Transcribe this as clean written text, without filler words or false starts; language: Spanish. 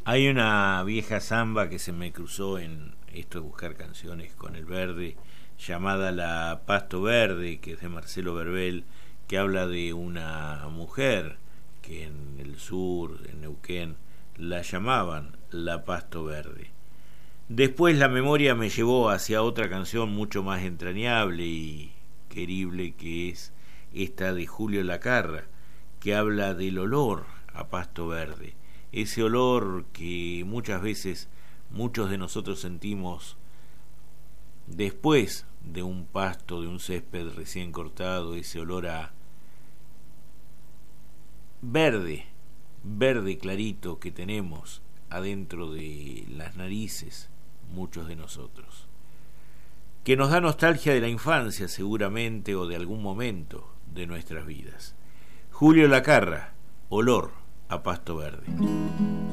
Hay una vieja samba que se me cruzó en esto de buscar canciones con el verde, llamada La Pasto Verde, que es de Marcelo Verbel, que habla de una mujer que en el sur, en Neuquén, la llamaban La Pasto Verde. Después la memoria me llevó hacia otra canción mucho más entrañable y querible, que es esta de Julio Lacarra, que habla del olor a pasto verde, ese olor que muchas veces muchos de nosotros sentimos después de un pasto, de un césped recién cortado, ese olor a verde, verde clarito que tenemos adentro de las narices muchos de nosotros, que nos da nostalgia de la infancia seguramente, o de algún momento de nuestras vidas. Julio Lacarra, olor a pasto verde.